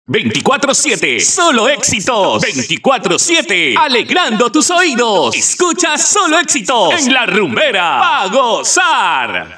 24/7, solo éxitos. 24/7, alegrando tus oídos. Escucha solo éxitos en La Rumbera. ¡Pa' gozar!